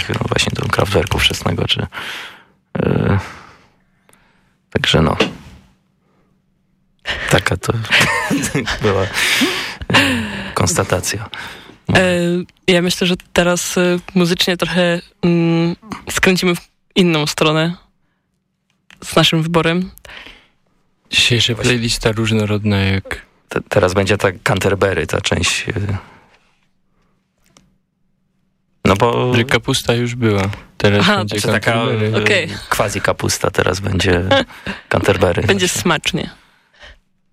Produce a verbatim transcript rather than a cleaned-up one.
takich no właśnie do Kraftwerku wczesnego, czy yy, także no taka to była yy, konstatacja. Ja myślę, że teraz muzycznie trochę mm, skręcimy w inną stronę z naszym wyborem. Dzisiejsza playlista różnorodna jak... Te, teraz będzie ta Canterbury, ta część... No bo... Że kapusta już była. Teraz Aha, będzie taka okay. quasi kapusta, teraz będzie Canterbury. Będzie smacznie.